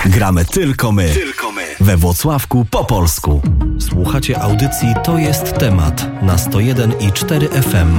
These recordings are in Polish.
Gramy tylko my. We Włocławku po polsku. Słuchacie audycji To jest temat na 101,4 FM.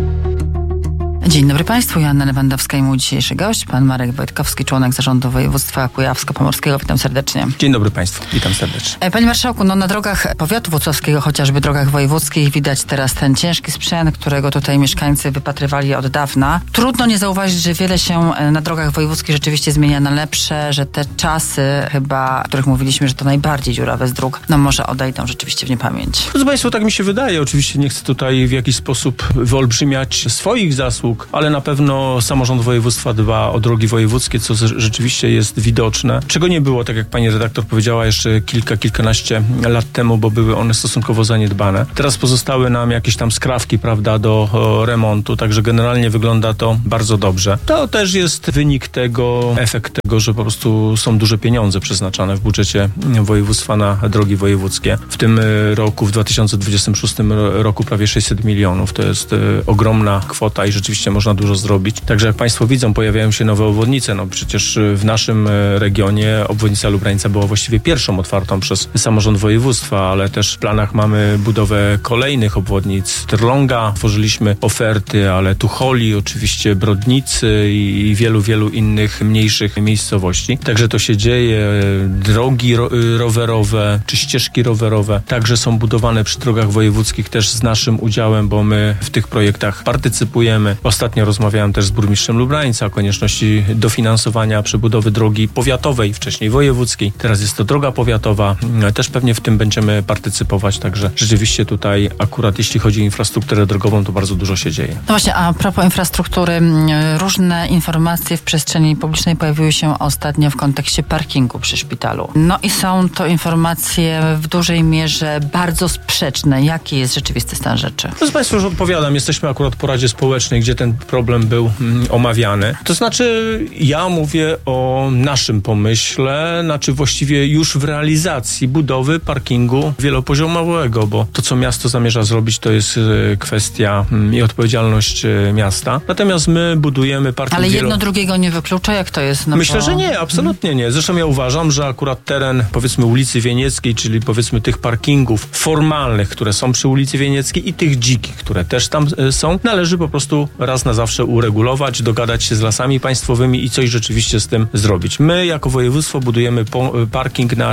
Dzień dobry Państwu, Joanna Lewandowska i mój dzisiejszy gość, pan Marek Wojtkowski, członek Zarządu Województwa Kujawsko-Pomorskiego. Witam serdecznie. Dzień dobry Państwu, witam serdecznie. Panie Marszałku, na drogach powiatu włocławskiego, chociażby drogach wojewódzkich, widać teraz ten ciężki sprzęt, którego tutaj mieszkańcy wypatrywali od dawna. Trudno nie zauważyć, że wiele się na drogach wojewódzkich rzeczywiście zmienia na lepsze, że te czasy chyba, o których mówiliśmy, że to najbardziej dziurawe z dróg, może odejdą rzeczywiście w niepamięć. Proszę Państwa, tak mi się wydaje. Oczywiście nie chcę tutaj w jakiś sposób wyolbrzymiać swoich zasług, ale na pewno samorząd województwa dba o drogi wojewódzkie, co rzeczywiście jest widoczne. Czego nie było, tak jak pani redaktor powiedziała, jeszcze kilkanaście lat temu, bo były one stosunkowo zaniedbane. Teraz pozostały nam jakieś tam skrawki, prawda, do remontu, także generalnie wygląda to bardzo dobrze. To też jest wynik tego, efekt tego, że po prostu są duże pieniądze przeznaczane w budżecie województwa na drogi wojewódzkie. W tym roku, w 2026 roku prawie 600 milionów. To jest ogromna kwota i rzeczywiście można dużo zrobić. Także jak Państwo widzą, pojawiają się nowe obwodnice. Przecież w naszym regionie obwodnica Lubrańca była właściwie pierwszą otwartą przez samorząd województwa, ale też w planach mamy budowę kolejnych obwodnic. Trląga, tworzyliśmy oferty, ale Tucholi, oczywiście Brodnicy i wielu innych mniejszych miejscowości. Także to się dzieje. Drogi rowerowe czy ścieżki rowerowe także są budowane przy drogach wojewódzkich też z naszym udziałem, bo my w tych projektach partycypujemy. Ostatnio rozmawiałem też z burmistrzem Lubrańca o konieczności dofinansowania przebudowy drogi powiatowej, wcześniej wojewódzkiej. Teraz jest to droga powiatowa. Też pewnie w tym będziemy partycypować, także rzeczywiście tutaj akurat jeśli chodzi o infrastrukturę drogową, to bardzo dużo się dzieje. No właśnie, a propos infrastruktury, różne informacje w przestrzeni publicznej pojawiły się ostatnio w kontekście parkingu przy szpitalu. I są to informacje w dużej mierze bardzo sprzeczne. Jaki jest rzeczywisty stan rzeczy? Proszę Państwa, już odpowiadam. Jesteśmy akurat po Radzie Społecznej, gdzie ten problem był omawiany. To znaczy, ja mówię o naszym pomyśle, właściwie już w realizacji budowy parkingu wielopoziomowego, bo to, co miasto zamierza zrobić, to jest kwestia i odpowiedzialność miasta. Natomiast my budujemy parking. Ale jedno drugiego nie wyklucza, jak to jest? Myślę, że nie, absolutnie nie. Zresztą ja uważam, że akurat teren, powiedzmy, ulicy Wienieckiej, czyli powiedzmy tych parkingów formalnych, które są przy ulicy Wienieckiej i tych dzikich, które też tam są, należy po prostu raz na zawsze uregulować, dogadać się z Lasami Państwowymi i coś rzeczywiście z tym zrobić. My jako województwo budujemy parking na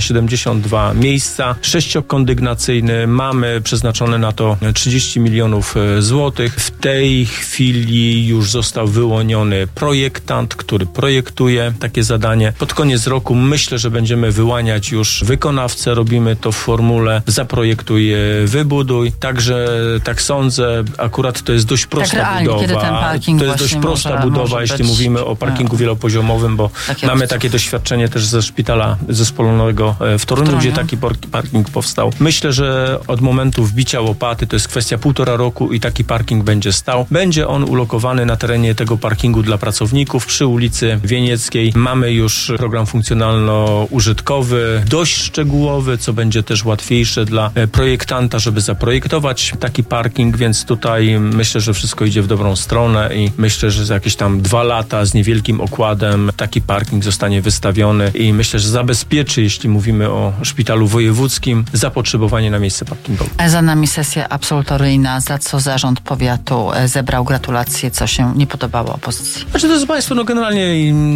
472 miejsca, 6-kondygnacyjny. Mamy przeznaczone na to 30 milionów złotych. W tej chwili już został wyłoniony projektant, który projektuje takie zadanie. Pod koniec roku myślę, że będziemy wyłaniać już wykonawcę. Robimy to w formule zaprojektuj, wybuduj. Także tak sądzę, akurat to jest dość prosta budowa. Kiedy ten parking to jest dość prosta budowa, jeśli mówimy o parkingu wielopoziomowym, bo mamy takie doświadczenie też ze szpitala zespołonego w Toruniu, gdzie taki parking powstał. Myślę, że od momentu wbicia łopaty to jest kwestia 1,5 roku i taki parking będzie stał. Będzie on ulokowany na terenie tego parkingu dla pracowników przy ulicy Wienieckiej. Mamy już program funkcjonalno-użytkowy, dość szczegółowy, co będzie też łatwiejsze dla projektanta, żeby zaprojektować taki parking, więc tutaj myślę, że wszystko idzie w dobrą stronę i myślę, że za jakieś tam 2 lata z niewielkim okładem taki parking zostanie wystawiony i myślę, że zabezpieczy, jeśli mówimy o szpitalu wojewódzkim, zapotrzebowanie na miejsce parkingowe. Za nami sesja absolutoryjna, za co zarząd powiatu zebrał gratulacje, co się nie podobało opozycji. Drodzy Państwo, generalnie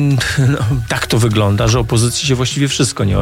tak to wygląda, że opozycji się właściwie wszystko nie...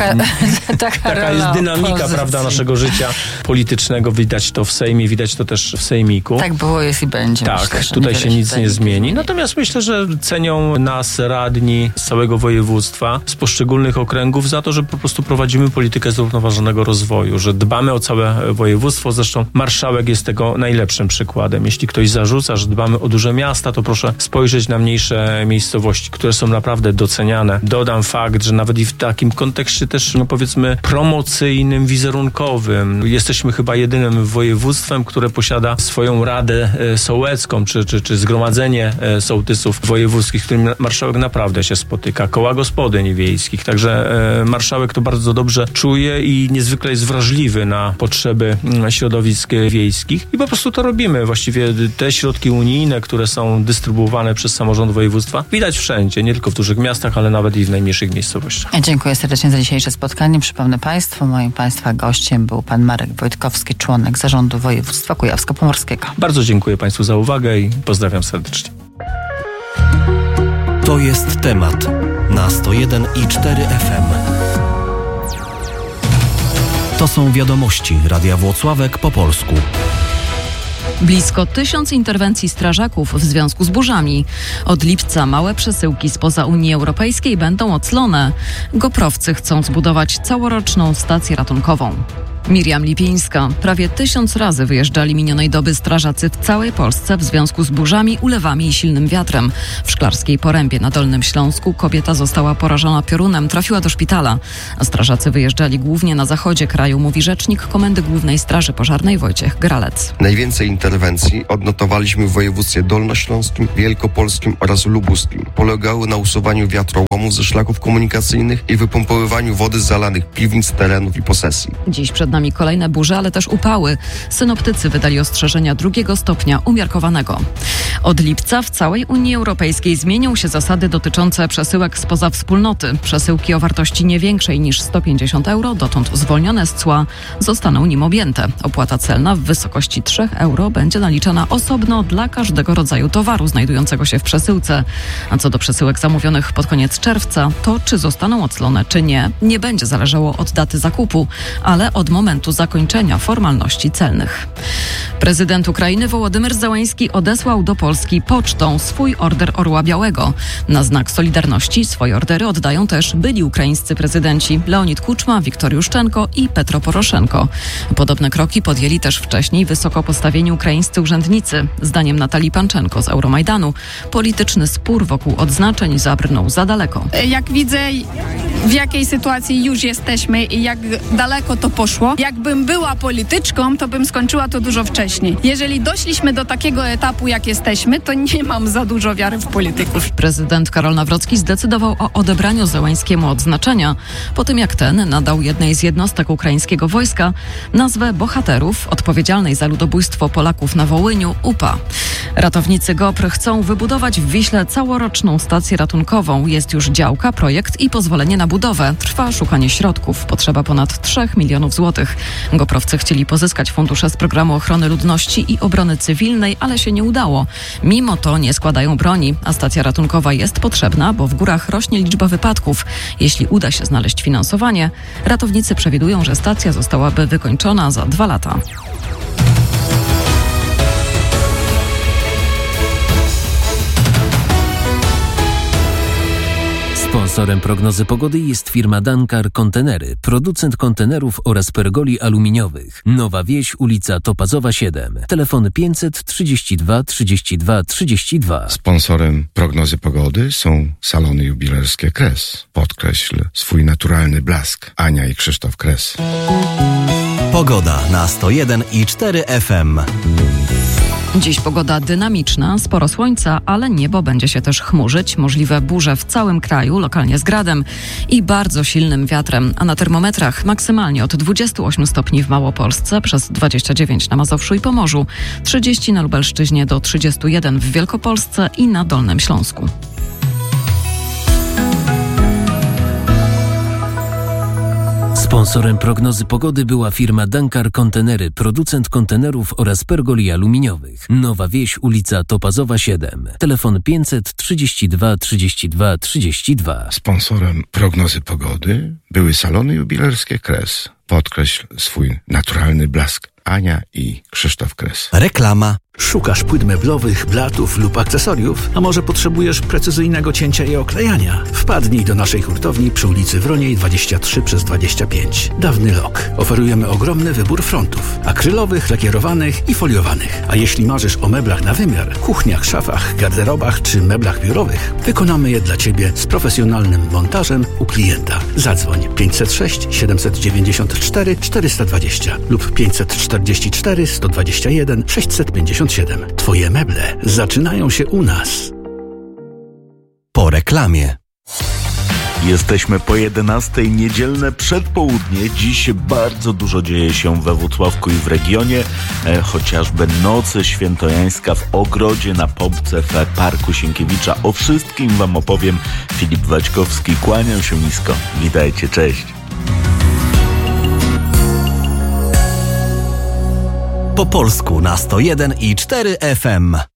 taka jest dynamika, opozycji, prawda, naszego życia politycznego. Widać to w Sejmie, widać to też w Sejmiku. Tak było, jest i będzie. Tak, myślę, tutaj się nic nie zmieni. Natomiast myślę, że cenią nas radni z całego województwa, z poszczególnych okręgów za to, że po prostu prowadzimy politykę zrównoważonego rozwoju, że dbamy o całe województwo. Zresztą marszałek jest tego najlepszym przykładem. Jeśli ktoś zarzuca, że dbamy o duże miasta, to proszę spojrzeć na mniejsze miejscowości, które są naprawdę doceniane. Dodam fakt, że nawet i w takim kontekście też, powiedzmy, promocyjnym, wizerunkowym. Jesteśmy chyba jedynym województwem, które posiada swoją radę sołecką, sołecką, czy zgromadzenie sołtysów wojewódzkich, w którym marszałek naprawdę się spotyka, koła gospodyń wiejskich, także marszałek to bardzo dobrze czuje i niezwykle jest wrażliwy na potrzeby środowisk wiejskich i po prostu to robimy. Właściwie te środki unijne, które są dystrybuowane przez samorząd województwa, widać wszędzie, nie tylko w dużych miastach, ale nawet i w najmniejszych miejscowościach. Dziękuję serdecznie za dzisiejsze spotkanie. Przypomnę Państwu, moim Państwa gościem był pan Marek Wojtkowski, członek Zarządu Województwa Kujawsko-Pomorskiego. Bardzo dziękuję Państwu za uwagę i pozdrawiam serdecznie. To jest temat na 101,4 FM. To są wiadomości Radia Włocławek po polsku. Blisko 1000 interwencji strażaków w związku z burzami. Od lipca małe przesyłki spoza Unii Europejskiej będą oclone. Goprowcy chcą zbudować całoroczną stację ratunkową. Miriam Lipińska. Prawie 1000 razy wyjeżdżali minionej doby strażacy w całej Polsce w związku z burzami, ulewami i silnym wiatrem. W Szklarskiej Porębie na Dolnym Śląsku kobieta została porażona piorunem, trafiła do szpitala. A strażacy wyjeżdżali głównie na zachodzie kraju, mówi rzecznik Komendy Głównej Straży Pożarnej Wojciech Gralec. Najwięcej interwencji odnotowaliśmy w województwie dolnośląskim, wielkopolskim oraz lubuskim. Polegały na usuwaniu wiatrołomów ze szlaków komunikacyjnych i wypompowywaniu wody z zalanych piwnic, terenów i posesji. Dziś przed nami kolejne burze, ale też upały. Synoptycy wydali ostrzeżenia 2 stopnia umiarkowanego. Od lipca w całej Unii Europejskiej zmienią się zasady dotyczące przesyłek spoza wspólnoty. Przesyłki o wartości nie większej niż 150 euro, dotąd zwolnione z cła, zostaną nim objęte. Opłata celna w wysokości 3 euro będzie naliczana osobno dla każdego rodzaju towaru znajdującego się w przesyłce. A co do przesyłek zamówionych pod koniec czerwca, to czy zostaną oclone, czy nie, nie będzie zależało od daty zakupu, ale od momentu zakończenia formalności celnych. Prezydent Ukrainy Wołodymyr Zełenski odesłał do Polski pocztą swój order Orła Białego. Na znak solidarności swoje ordery oddają też byli ukraińscy prezydenci Leonid Kuczma, Wiktor Juszczenko i Petro Poroszenko. Podobne kroki podjęli też wcześniej wysoko postawieni ukraińscy urzędnicy. Zdaniem Natalii Panczenko z Euromajdanu polityczny spór wokół odznaczeń zabrnął za daleko. Jak widzę, w jakiej sytuacji już jesteśmy i jak daleko to poszło, jakbym była polityczką, to bym skończyła to dużo wcześniej. Jeżeli doszliśmy do takiego etapu, jak jesteśmy, to nie mam za dużo wiary w polityków. Prezydent Karol Nawrocki zdecydował o odebraniu Zełenskiemu odznaczenia, po tym jak ten nadał jednej z jednostek ukraińskiego wojska nazwę bohaterów odpowiedzialnej za ludobójstwo Polaków na Wołyniu UPA. Ratownicy GOPR chcą wybudować w Wiśle całoroczną stację ratunkową. Jest już działka, projekt i pozwolenie na budowę. Trwa szukanie środków. Potrzeba ponad 3 milionów złotych. Goprowcy chcieli pozyskać fundusze z Programu Ochrony Ludności i Obrony Cywilnej, ale się nie udało. Mimo to nie składają broni, a stacja ratunkowa jest potrzebna, bo w górach rośnie liczba wypadków. Jeśli uda się znaleźć finansowanie, ratownicy przewidują, że stacja zostałaby wykończona za 2 lata. Sponsorem prognozy pogody jest firma Dankar Kontenery, producent kontenerów oraz pergoli aluminiowych. Nowa Wieś, ulica Topazowa 7. Telefon 532 32 32. Sponsorem prognozy pogody są salony jubilerskie Kres. Podkreśl swój naturalny blask. Ania i Krzysztof Kres. Pogoda na 101,4 FM. Dziś pogoda dynamiczna, sporo słońca, ale niebo będzie się też chmurzyć. Możliwe burze w całym kraju, lokalnie z gradem i bardzo silnym wiatrem. A na termometrach maksymalnie od 28 stopni w Małopolsce, przez 29 na Mazowszu i Pomorzu, 30 na Lubelszczyźnie do 31 w Wielkopolsce i na Dolnym Śląsku. Sponsorem prognozy pogody była firma Dankar Kontenery, producent kontenerów oraz pergoli aluminiowych. Nowa Wieś, ulica Topazowa 7. Telefon 532 32 32. Sponsorem prognozy pogody były salony jubilerskie Kres. Podkreśl swój naturalny blask. Ania i Krzysztof Kres. Reklama. Szukasz płyt meblowych, blatów lub akcesoriów? A może potrzebujesz precyzyjnego cięcia i oklejania? Wpadnij do naszej hurtowni przy ulicy Wroniej 23/25. Dawny Lok. Oferujemy ogromny wybór frontów. Akrylowych, lakierowanych i foliowanych. A jeśli marzysz o meblach na wymiar, kuchniach, szafach, garderobach czy meblach biurowych, wykonamy je dla Ciebie z profesjonalnym montażem u klienta. Zadzwoń 506 794 420 lub 544 121 650 77. Twoje meble zaczynają się u nas. Po reklamie. Jesteśmy po 11:00, niedzielne przedpołudnie. Dziś bardzo dużo dzieje się we Włocławku i w regionie. Chociażby noce świętojańska w Ogrodzie na Pompce w Parku Sienkiewicza. O wszystkim wam opowiem. Filip Waćkowski, kłaniam się nisko. Witajcie, cześć. Po polsku na 101,4 FM.